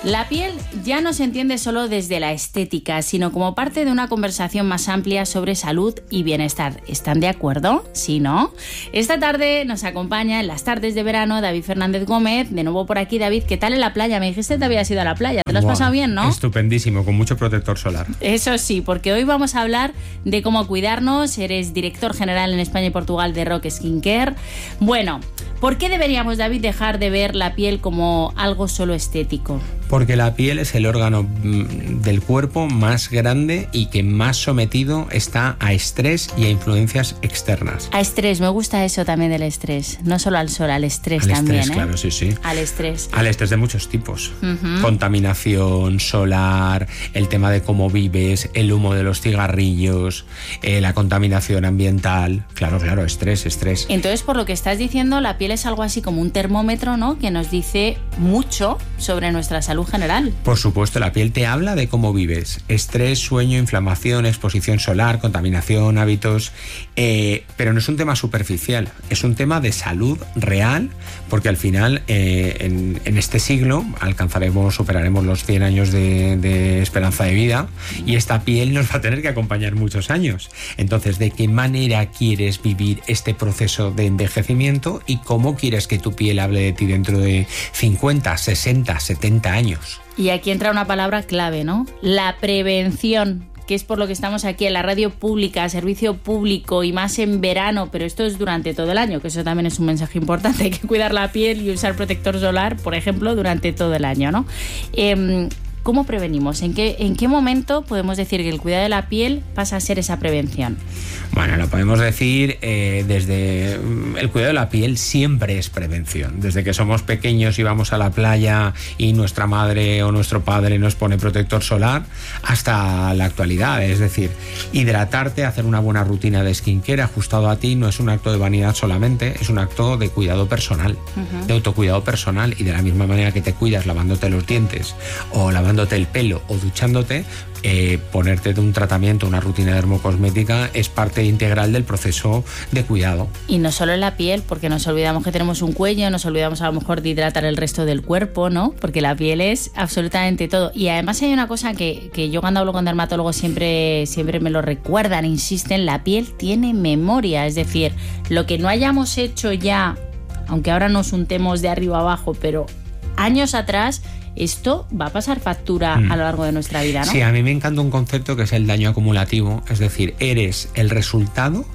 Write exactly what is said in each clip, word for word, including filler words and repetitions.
La piel ya no se entiende solo desde la estética, sino como parte de una conversación más amplia sobre salud y bienestar. ¿Están de acuerdo? ¿Sí, no? Esta tarde nos acompaña en las tardes de verano David Fernández Gómez. De nuevo por aquí, David, ¿qué tal en la playa? Me dijiste que te habías ido a la playa. ¿Te lo has Buah, pasado bien, no? Estupendísimo, con mucho protector solar. Eso sí, porque hoy vamos a hablar de cómo cuidarnos. Eres director general en España y Portugal de Rock Skincare. Bueno, ¿por qué deberíamos, David, dejar de ver la piel como algo solo estético? Porque la piel es el órgano del cuerpo más grande y que más sometido está a estrés y a influencias externas. A estrés, me gusta eso también del estrés. No solo al sol, al estrés al también. Estrés, ¿eh? claro, sí, sí. Al estrés. Al estrés de muchos tipos. Uh-huh. Contaminación solar, el tema de cómo vives, el humo de los cigarrillos, eh, la contaminación ambiental. Claro, claro, estrés, estrés. Entonces, por lo que estás diciendo, la piel es algo así como un termómetro, ¿no? Que nos dice mucho sobre nuestra salud general. Por supuesto, la piel te habla de cómo vives. Estrés, sueño, inflamación, exposición solar, contaminación, hábitos. Eh, pero no es un tema superficial, es un tema de salud real, porque al final, eh, en, en este siglo, alcanzaremos, superaremos los cien años de, de esperanza de vida y esta piel nos va a tener que acompañar muchos años. Entonces, ¿de qué manera quieres vivir este proceso de envejecimiento y cómo quieres que tu piel hable de ti dentro de cincuenta, sesenta, setenta años? Y aquí entra una palabra clave, ¿no? La prevención, que es por lo que estamos aquí en la radio pública, servicio público y más en verano, pero esto es durante todo el año, que eso también es un mensaje importante. Hay que cuidar la piel y usar protector solar, por ejemplo, durante todo el año, ¿no? Eh, ¿Cómo prevenimos? ¿En qué, ¿En qué momento podemos decir que el cuidado de la piel pasa a ser esa prevención? Bueno, lo podemos decir eh, desde... El cuidado de la piel siempre es prevención. Desde que somos pequeños y vamos a la playa y nuestra madre o nuestro padre nos pone protector solar, hasta la actualidad. Es decir, hidratarte, hacer una buena rutina de skincare ajustado a ti no es un acto de vanidad solamente, es un acto de cuidado personal, uh-huh. de autocuidado personal. Y de la misma manera que te cuidas lavándote los dientes o lavándote el pelo o duchándote, eh, ponerte de un tratamiento, una rutina dermocosmética es parte integral del proceso de cuidado. Y no solo en la piel, porque nos olvidamos que tenemos un cuello, nos olvidamos a lo mejor de hidratar el resto del cuerpo, ¿no? Porque la piel es absolutamente todo. Y además hay una cosa que, que yo cuando hablo con dermatólogos siempre, siempre me lo recuerdan, insisten, la piel tiene memoria, es decir, lo que no hayamos hecho ya, aunque ahora nos untemos de arriba abajo, pero años atrás, esto va a pasar factura mm. a lo largo de nuestra vida, ¿no? Sí, a mí me encanta un concepto que es el daño acumulativo, es decir, eres el resultado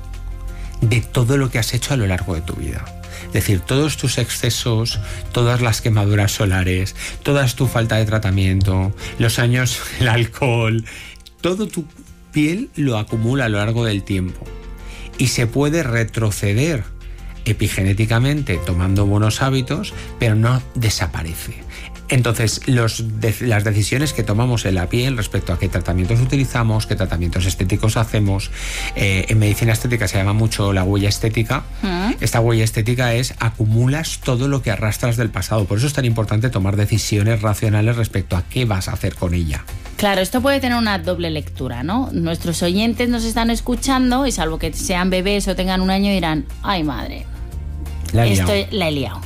de todo lo que has hecho a lo largo de tu vida. Es decir, todos tus excesos, todas las quemaduras solares, toda tu falta de tratamiento, los años, el alcohol, todo tu piel lo acumula a lo largo del tiempo y se puede retroceder epigenéticamente tomando buenos hábitos, pero no desaparece. Entonces, los de, las decisiones que tomamos en la piel respecto a qué tratamientos utilizamos, qué tratamientos estéticos hacemos, eh, en medicina estética se llama mucho la huella estética. ¿Mm? Esta huella estética es acumulas todo lo que arrastras del pasado. Por eso es tan importante tomar decisiones racionales respecto a qué vas a hacer con ella. Claro, esto puede tener una doble lectura, ¿no? Nuestros oyentes nos están escuchando y salvo que sean bebés o tengan un año dirán, ay madre, la he liado. Esto la he liado.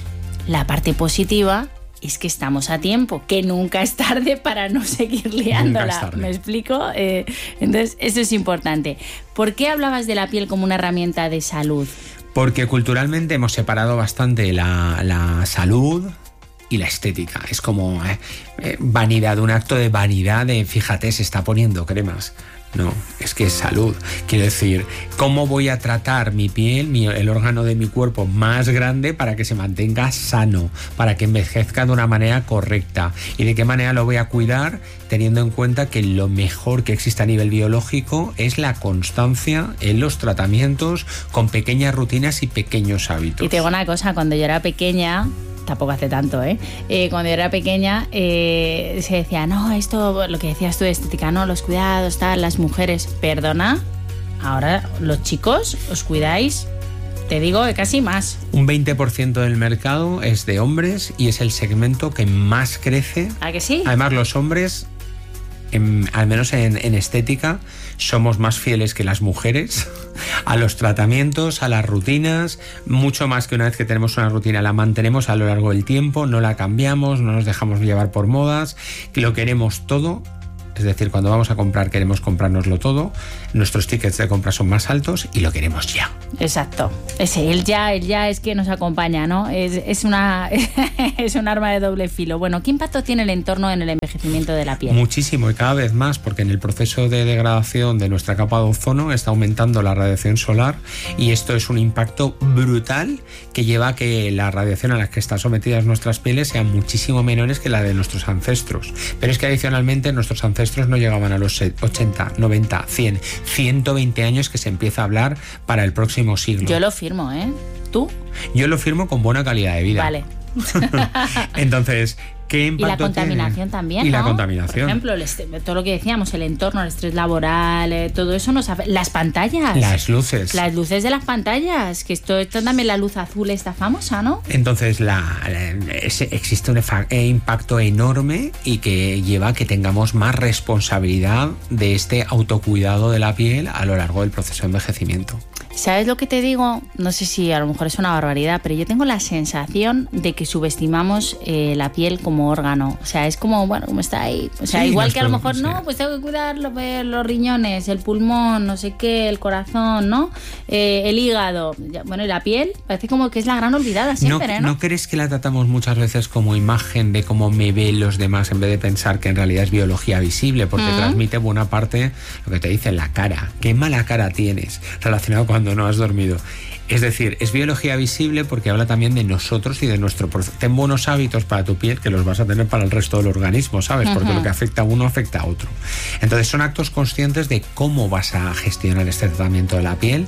La parte positiva es que estamos a tiempo, que nunca es tarde para no seguir liándola. ¿Me explico? Eh, entonces, eso es importante. ¿Por qué hablabas de la piel como una herramienta de salud? Porque culturalmente hemos separado bastante la, la salud y la estética. Es como eh, eh, vanidad, un acto de vanidad de, fíjate, se está poniendo cremas. No, es que es salud. Quiero decir, ¿cómo voy a tratar mi piel, mi, el órgano de mi cuerpo más grande para que se mantenga sano, para que envejezca de una manera correcta? ¿Y de qué manera lo voy a cuidar? Teniendo en cuenta que lo mejor que existe a nivel biológico es la constancia en los tratamientos con pequeñas rutinas y pequeños hábitos. Y te digo una cosa, cuando yo era pequeña... Tampoco hace tanto, ¿eh? eh cuando yo era pequeña eh, se decía, no, esto, lo que decías tú de estética, no, los cuidados, tal, las mujeres. Perdona, ahora los chicos os cuidáis, te digo que casi más. Un veinte por ciento del mercado es de hombres y es el segmento que más crece. ¿A que sí? Además, los hombres en, al menos en, en estética, somos más fieles que las mujeres a los tratamientos, a las rutinas, mucho más que una vez que tenemos una rutina, la mantenemos a lo largo del tiempo, no la cambiamos, no nos dejamos llevar por modas, que lo queremos todo. Es decir, cuando vamos a comprar queremos comprárnoslo todo, nuestros tickets de compra son más altos y lo queremos ya. Exacto. Ese, el ya, el ya es que nos acompaña, ¿no? Es, es, una, es un arma de doble filo. Bueno, ¿qué impacto tiene el entorno en el envejecimiento de la piel? Muchísimo, y cada vez más, porque en el proceso de degradación de nuestra capa de ozono está aumentando la radiación solar y esto es un impacto brutal que lleva a que la radiación a la que están sometidas nuestras pieles sean muchísimo menores que la de nuestros ancestros. Pero es que adicionalmente nuestros ancestros no llegaban a los ochenta, noventa, cien, ciento veinte años que se empieza a hablar para el próximo siglo. Yo lo firmo, ¿eh? ¿Tú? Yo lo firmo con buena calidad de vida. Vale. Entonces, ¿qué impacto y la contaminación tiene? también, y ¿no? la contaminación. Por ejemplo, el est- todo lo que decíamos, el entorno, el estrés laboral, eh, todo eso nos afecta. Las pantallas. Las luces. Las luces de las pantallas, que esto, esto también la luz azul está famosa, ¿no? Entonces, la, la, ese, existe un efa- impacto enorme y que lleva a que tengamos más responsabilidad de este autocuidado de la piel a lo largo del proceso de envejecimiento. ¿Sabes lo que te digo? No sé si a lo mejor es una barbaridad, pero yo tengo la sensación de que subestimamos eh, la piel como órgano. O sea, es como, bueno, como está ahí. O sea, sí, igual nos que a lo mejor, podemos, no, sí. pues tengo que cuidar los, los riñones, el pulmón, no sé qué, el corazón, ¿no? Eh, el hígado. Ya, bueno, y la piel parece como que es la gran olvidada siempre, ¿no? ¿No, ¿no crees que la tratamos muchas veces como imagen de cómo me ven los demás en vez de pensar que en realidad es biología visible? Porque Mm. transmite buena parte lo que te dice la cara. ¿Qué mala cara tienes relacionado cuando no has dormido? Es decir, es biología visible porque habla también de nosotros y de nuestro proceso. Ten buenos hábitos para tu piel que los vas a tener para el resto del organismo, ¿sabes? Porque Ajá. lo que afecta a uno afecta a otro. Entonces son actos conscientes de cómo vas a gestionar este tratamiento de la piel.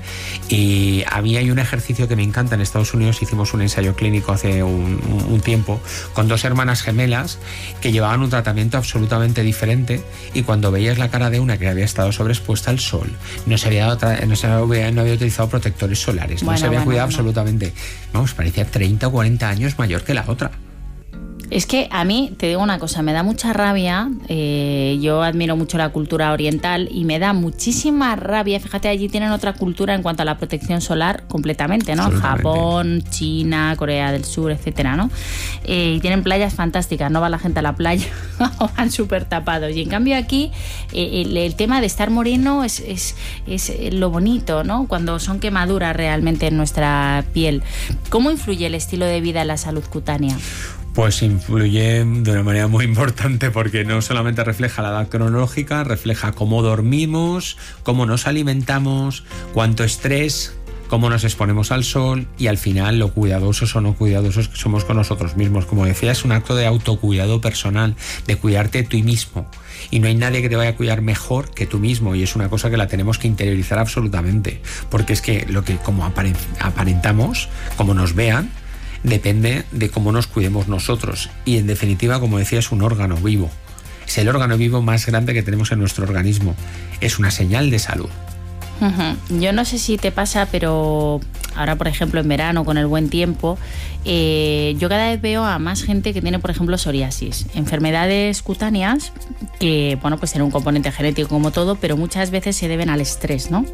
Y a mí hay un ejercicio que me encanta. En Estados Unidos hicimos un ensayo clínico hace un, un tiempo con dos hermanas gemelas que llevaban un tratamiento absolutamente diferente y cuando veías la cara de una que había estado sobreexpuesta al sol, no se había, tra- no se había, no había utilizado protectores solares, Bueno, no se había bueno, cuidado bueno. absolutamente. Vamos, parecía treinta o cuarenta años mayor que la otra. Es que a mí, te digo una cosa, me da mucha rabia, eh, yo admiro mucho la cultura oriental y me da muchísima rabia, fíjate, allí tienen otra cultura en cuanto a la protección solar completamente, ¿no? Japón, China, Corea del Sur, etcétera, ¿no? Eh, y tienen playas fantásticas, no va la gente a la playa o van súper tapados. Y en cambio aquí eh, el, el tema de estar moreno es, es, es lo bonito, ¿no? Cuando son quemaduras realmente en nuestra piel. ¿Cómo influye el estilo de vida en la salud cutánea? Pues influye de una manera muy importante porque no solamente refleja la edad cronológica, refleja cómo dormimos, cómo nos alimentamos, cuánto estrés, cómo nos exponemos al sol y al final lo cuidadosos o no cuidadosos que somos con nosotros mismos. Como decía, es un acto de autocuidado personal, de cuidarte a ti mismo. Y no hay nadie que te vaya a cuidar mejor que tú mismo y es una cosa que la tenemos que interiorizar absolutamente. Porque es que lo que como aparen- aparentamos, como nos vean, depende de cómo nos cuidemos nosotros y en definitiva, como decía, es un órgano vivo, es el órgano vivo más grande que tenemos en nuestro organismo, es una señal de salud. Uh-huh. Yo no sé si te pasa, pero ahora por ejemplo en verano con el buen tiempo eh, yo cada vez veo a más gente que tiene por ejemplo psoriasis, enfermedades cutáneas que bueno pues tienen un componente genético como todo, pero muchas veces se deben al estrés, ¿no?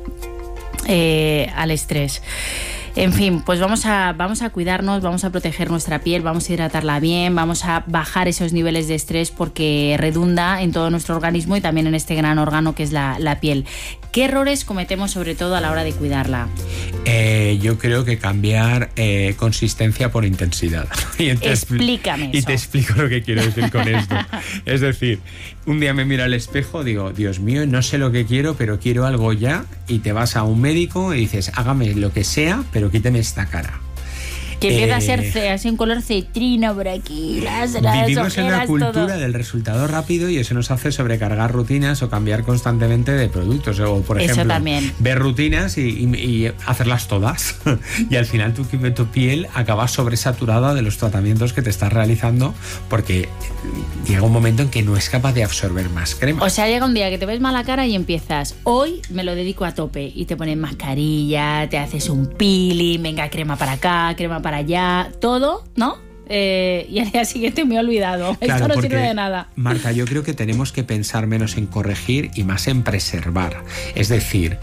Eh, al estrés. En fin, pues vamos a, vamos a cuidarnos, vamos a proteger nuestra piel, vamos a hidratarla bien, vamos a bajar esos niveles de estrés porque redunda en todo nuestro organismo y también en este gran órgano que es la, la piel. ¿Qué errores cometemos sobre todo a la hora de cuidarla? Eh, yo creo que cambiar eh, consistencia por intensidad. Y te Explícame Y eso. te explico lo que quiero decir con esto. Es decir, un día me miro al espejo, digo, Dios mío, no sé lo que quiero, pero quiero algo ya, y te vas a un médico y dices, hágame lo que sea, pero quíteme esta cara. Que empieza Eh, a ser ce- así un color cetrino por aquí, las, las Vivimos en una ojeras, cultura todo. del resultado rápido y eso nos hace sobrecargar rutinas o cambiar constantemente de productos. O, por Eso ejemplo, también. ver rutinas y, y- y hacerlas todas. Y al final tu, tu piel acaba sobresaturada de los tratamientos que te estás realizando porque llega un momento en que no es capaz de absorber más crema. O sea, llega un día que te ves mala cara y empiezas, hoy me lo dedico a tope y te pones mascarilla, te haces un peeling, venga, crema para acá, crema para allá, todo, ¿no? eh, y al día siguiente me he olvidado. Claro, esto no porque, sirve de nada. Marta, yo creo que tenemos que pensar menos en corregir y más en preservar. Es decir,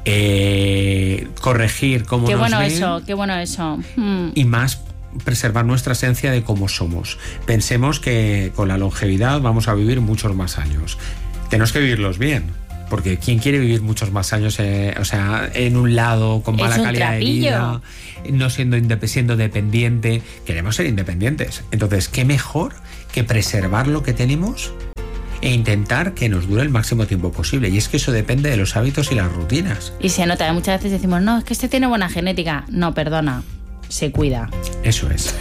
eh, corregir cómo qué nos bueno ven, eso, qué bueno eso. Hmm. Y más preservar nuestra esencia de cómo somos. Pensemos que con la longevidad vamos a vivir muchos más años. Tenemos que vivirlos bien, porque ¿quién quiere vivir muchos más años eh, o sea, en un lado, con mala calidad de vida, no siendo, indep- siendo dependiente? Queremos ser independientes. Entonces, ¿qué mejor que preservar lo que tenemos e intentar que nos dure el máximo tiempo posible? Y es que eso depende de los hábitos y las rutinas. Y se nota, muchas veces decimos, no, es que este tiene buena genética. No, perdona, se cuida. Eso es.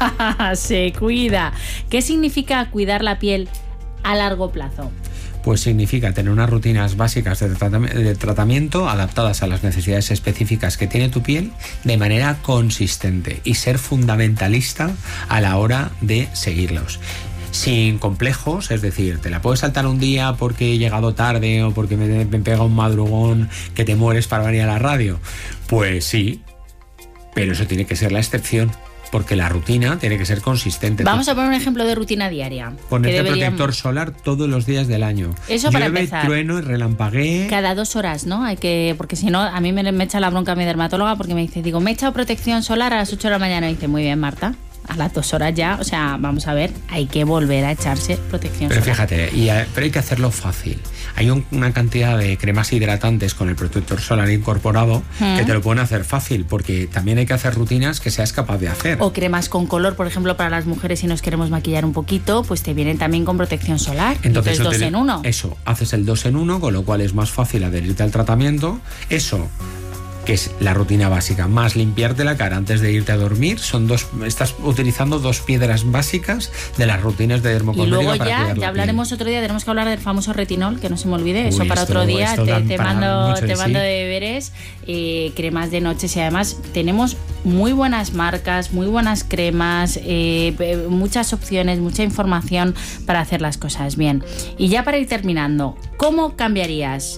Se cuida. ¿Qué significa cuidar la piel a largo plazo? Pues significa tener unas rutinas básicas de, tratam- de tratamiento adaptadas a las necesidades específicas que tiene tu piel de manera consistente y ser fundamentalista a la hora de seguirlos. Sin complejos, es decir, te la puedes saltar un día porque he llegado tarde o porque me, me pega un madrugón que te mueres para venir a la radio. Pues sí, pero eso tiene que ser la excepción, porque la rutina tiene que ser consistente. Vamos a poner un ejemplo de rutina diaria. Ponerte deberíamos... protector solar todos los días del año. Eso para Llueve, empezar. trueno y relampaguee. Cada dos horas, ¿no? Hay que, porque si no, a mí me, me echa la bronca mi dermatóloga porque me dice, digo, me he echado protección solar a las ocho de la mañana. Y dice, muy bien, Marta, a las dos horas ya, o sea, vamos a ver, hay que volver a echarse protección Pero solar. fíjate, y a, pero hay que hacerlo fácil. Hay un, una cantidad de cremas hidratantes con el protector solar incorporado ¿Mm? que te lo pueden hacer fácil, porque también hay que hacer rutinas que seas capaz de hacer. O cremas con color, por ejemplo, para las mujeres si nos queremos maquillar un poquito, pues te vienen también con protección solar. Entonces, Entonces dos te- en uno. Eso, haces el dos en uno, con lo cual es más fácil adherirte al tratamiento. Eso, que es la rutina básica, más limpiarte la cara antes de irte a dormir, son dos, estás utilizando dos piedras básicas de las rutinas de Y dermocosmética luego para ya, cuidar la ya hablaremos piel. otro día, tenemos que hablar del famoso retinol, que no se me olvide, Uy, eso para esto- otro día, esto te, dan te para mando, mucho de te mando sí. de deberes, eh, cremas de noches y además tenemos muy buenas marcas, muy buenas cremas, eh, muchas opciones, mucha información para hacer las cosas bien. Y ya para ir terminando, ¿cómo cambiarías?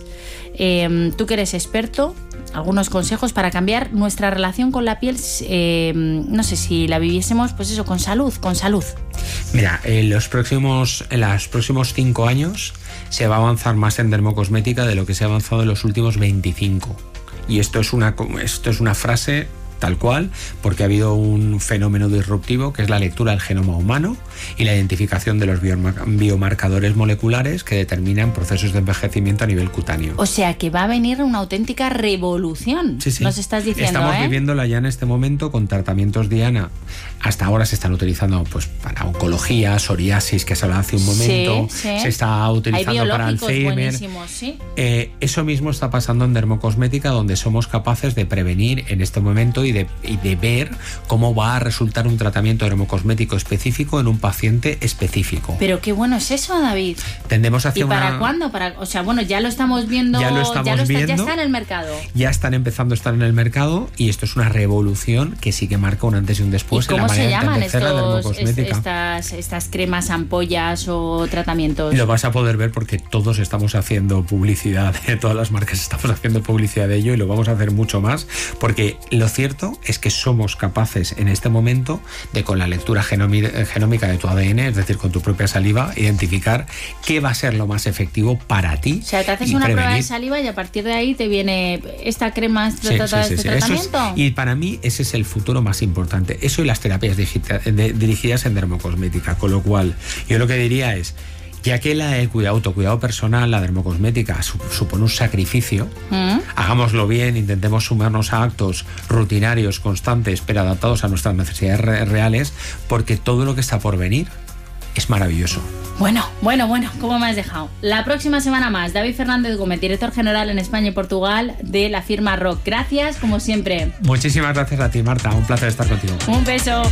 Eh, tú que eres experto, algunos consejos para cambiar nuestra relación con la piel, eh, no sé, si la viviésemos, pues eso, con salud, con salud. Mira, en los próximos, en los próximos cinco años se va a avanzar más en dermocosmética de lo que se ha avanzado en los últimos veinticinco. Y esto es una, esto es una frase tal cual, porque ha habido un fenómeno disruptivo que es la lectura del genoma humano y la identificación de los biomar- biomarcadores moleculares que determinan procesos de envejecimiento a nivel cutáneo. O sea que va a venir una auténtica revolución. Sí, sí. Nos estás diciendo, Estamos ¿eh? viviéndola ya en este momento con tratamientos Diana. Hasta ahora se están utilizando pues para oncología, psoriasis, que se hablaba hace un momento. Sí, sí. Se está Hay utilizando para biológicos Alzheimer. buenísimos, sí. Eh, eso mismo está pasando en dermocosmética, donde somos capaces de prevenir en este momento y de, y de ver cómo va a resultar un tratamiento dermocosmético específico en un paciente específico. Pero qué bueno es eso, David. Tendemos hacia ¿Y para una... cuándo? Para, o sea, bueno, ya lo estamos viendo, Ya lo estamos está, viendo. ya está en el mercado. Ya están empezando a estar en el mercado y esto es una revolución que sí que marca un antes y un después ¿Y en la cómo se manera de llaman entender la estos, es- dermocosmética. estas, estas cremas, ampollas o tratamientos? Lo vas a poder ver porque todos estamos haciendo publicidad, todas las marcas estamos haciendo publicidad de ello y lo vamos a hacer mucho más, porque lo cierto es que somos capaces en este momento de, con la lectura genomi- genómica de tu A D N, es decir, con tu propia saliva, identificar qué va a ser lo más efectivo para ti. O sea, te haces y una prevenir. prueba de saliva y a partir de ahí te viene esta crema, esta, Sí, esta- sí, sí, este sí. Eso es- tratamiento. y para mí ese es el futuro más importante. Eso y las terapias digita- de- dirigidas en dermocosmética. Con lo cual, yo lo que diría es, ya que la, el cuidado, autocuidado personal, la dermocosmética, su- supone un sacrificio, ¿Mm? hagámoslo bien, intentemos sumarnos a actos rutinarios, constantes, pero adaptados a nuestras necesidades re- reales, porque todo lo que está por venir es maravilloso. Bueno, bueno, bueno, ¿cómo me has dejado? La próxima semana más, David Fernández Gómez, director general en España y Portugal de la firma Rock. Gracias, como siempre. Muchísimas gracias a ti, Marta. Un placer estar contigo. Un beso.